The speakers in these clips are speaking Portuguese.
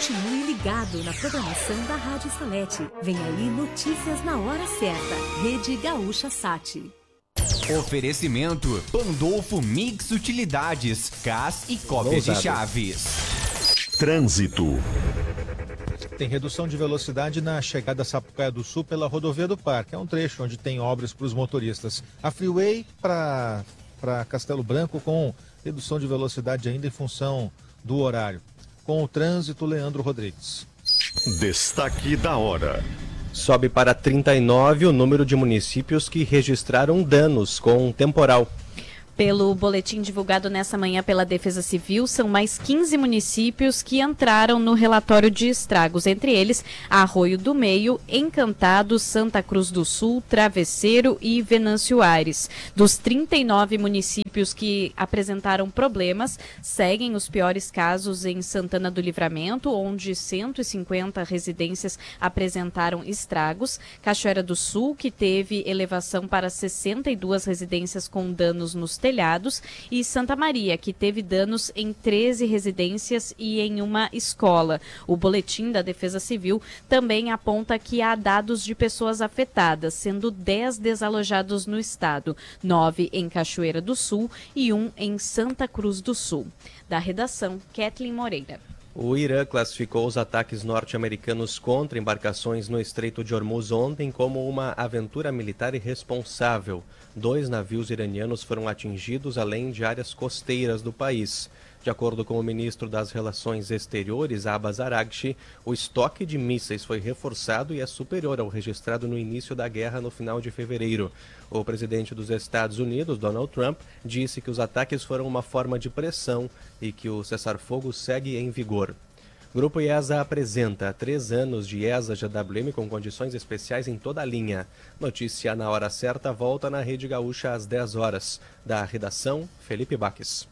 Continue ligado na programação da Rádio Salete. Vem aí notícias na hora certa. Rede Gaúcha Sat. Oferecimento Pandolfo Mix Utilidades, Gás e cópias de chaves. Trânsito. Tem redução de velocidade na chegada a Sapucaia do Sul pela rodovia do Parque. É um trecho onde tem obras para os motoristas. A Freeway para Castelo Branco com redução de velocidade ainda em função do horário. Com o trânsito, Leandro Rodrigues. Destaque da hora. Sobe para 39 o número de municípios que registraram danos com temporal. Pelo boletim divulgado nessa manhã pela Defesa Civil, são mais 15 municípios que entraram no relatório de estragos, entre eles Arroio do Meio, Encantado, Santa Cruz do Sul, Travesseiro e Venâncio Aires. Dos 39 municípios que apresentaram problemas, seguem os piores casos em Santana do Livramento, onde 150 residências apresentaram estragos, Cachoeira do Sul, que teve elevação para 62 residências com danos nos telhados, e Santa Maria, que teve danos em 13 residências e em uma escola. O boletim da Defesa Civil também aponta que há dados de pessoas afetadas, sendo 10 desalojados no estado, 9 em Cachoeira do Sul e 1 em Santa Cruz do Sul. Da redação, Kathleen Moreira. O Irã classificou os ataques norte-americanos contra embarcações no Estreito de Hormuz ontem como uma aventura militar irresponsável. 2 navios iranianos foram atingidos, além de áreas costeiras do país. De acordo com o ministro das Relações Exteriores, Abbas Araghchi, o estoque de mísseis foi reforçado e é superior ao registrado no início da guerra no final de fevereiro. O presidente dos Estados Unidos, Donald Trump, disse que os ataques foram uma forma de pressão e que o cessar-fogo segue em vigor. Grupo IESA apresenta 3 anos de IESA GWM com condições especiais em toda a linha. Notícia na hora certa volta na Rede Gaúcha às 10 horas. Da redação, Felipe Baques.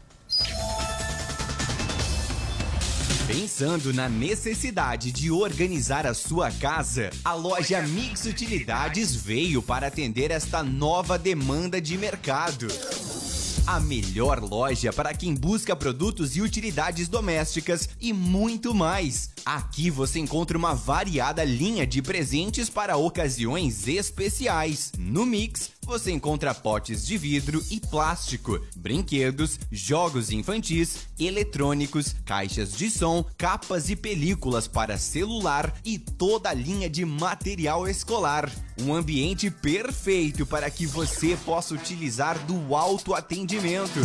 Pensando na necessidade de organizar a sua casa, a loja Mix Utilidades veio para atender esta nova demanda de mercado. A melhor loja para quem busca produtos e utilidades domésticas e muito mais. Aqui você encontra uma variada linha de presentes para ocasiões especiais. No Mix, você encontra potes de vidro e plástico, brinquedos, jogos infantis, eletrônicos, caixas de som, capas e películas para celular e toda a linha de material escolar. Um ambiente perfeito para que você possa utilizar do autoatendimento.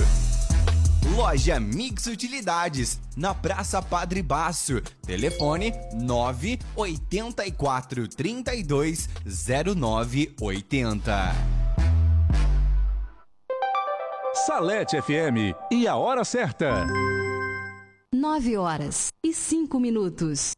Loja Mix Utilidades, na Praça Padre Basso. Telefone 984 32 0980. Salete FM e a hora certa. 9h05.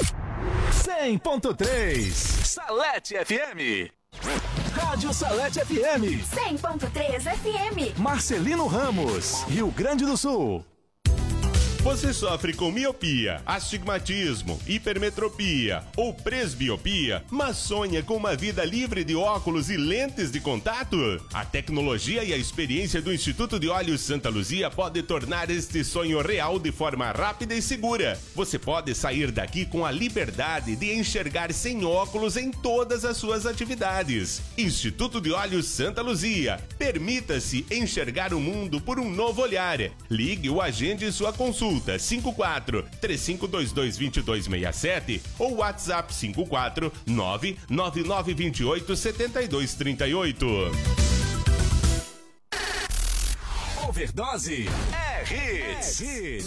100.3 Salete FM. Rádio Salete FM. 100.3 FM. Marcelino Ramos, Rio Grande do Sul. Você sofre com miopia, astigmatismo, hipermetropia ou presbiopia, mas sonha com uma vida livre de óculos e lentes de contato? A tecnologia e a experiência do Instituto de Olhos Santa Luzia pode tornar este sonho real de forma rápida e segura. Você pode sair daqui com a liberdade de enxergar sem óculos em todas as suas atividades. Instituto de Olhos Santa Luzia. Permita-se enxergar o mundo por um novo olhar. Ligue ou agende sua consulta 54-3522-2267 ou WhatsApp 549-9928-7238. Overdose é hits.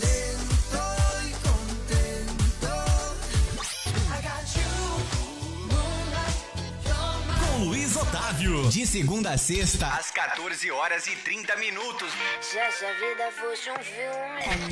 Com Luiz Otávio. De segunda a sexta, às 14h30. Se essa vida fosse um filme.